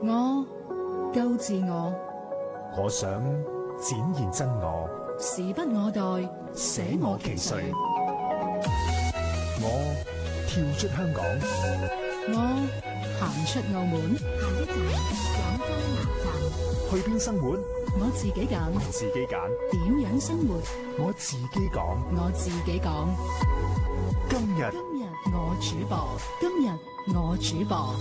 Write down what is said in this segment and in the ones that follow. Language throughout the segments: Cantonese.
我夠自我， 我想展現真我， 時不我待，捨我其誰。 我跳出香港， 我行出澳門， 下一站廣州南站。 去邊生活？ 我自己揀， 自己揀。 點樣生活？ 我自己講。 我自己講。 今日我主播，今日我主播。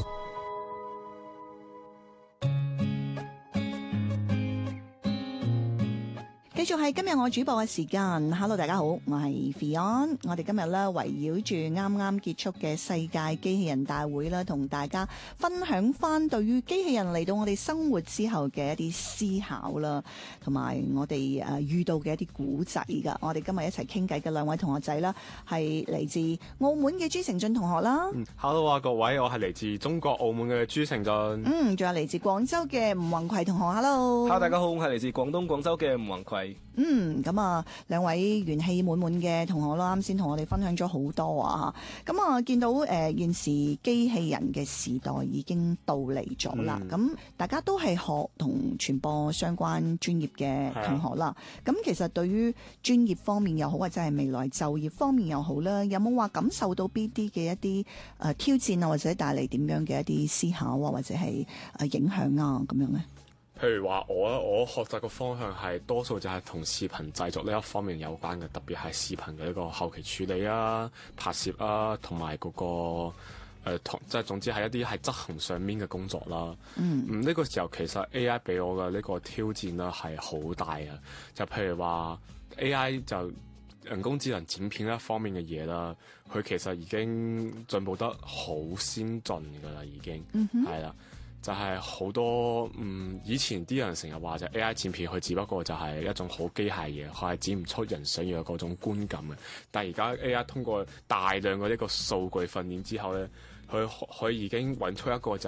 繼續係今日我主播嘅時間。Hello， 大家好，我係 Fion。我哋今日咧圍繞住啱啱結束嘅世界機器人大會啦，同大家分享翻對於機器人嚟到我哋生活之後嘅一啲思考啦，同埋我哋遇到嘅一啲古仔噶。我哋今日一齊傾偈嘅兩位同學仔啦，係嚟自澳門嘅朱成俊同學啦。 Hello 啊，各位，我係嚟自中國澳門嘅朱成俊。 仲有嚟自廣州嘅吳宏葵同學。Hello， 大家好，我係嚟自廣東廣州嘅吳宏葵。 咁啊，兩位元氣滿滿嘅同學啦，啱先同我哋分享咗好多啊。咁啊，見到現時機器人嘅時代已經到嚟咗啦。咁大家都係學同傳播相關專業嘅同學啦。咁其實對於專業方面又好，或者係未來就業方面又好啦，有冇話感受到邊啲嘅一啲挑戰啊，或者帶嚟點樣嘅一啲思考啊，或者係影響啊咁樣呢？ 譬如話我學習嘅方向係多數就係同視頻製作呢一方面有關嘅，特別係視頻嘅一個後期處理啊、拍攝啊，同埋嗰個即係總之係一啲係執行上面嘅工作啦。呢個時候其實 AI 俾我嘅呢個挑戰啦係好大嘅，就譬如話 AI 就人工智能剪片一方面嘅嘢啦，佢其實已經進步得好先進㗎啦，已經係啦。就係好多以前啲人成日話就 AI 剪片，佢只不過就係一種好機械嘢，佢係剪唔出人想要嘅嗰種觀感嘅。但係而家 AI 通過大量嘅呢個數據訓練之後咧，佢已經揾出一個就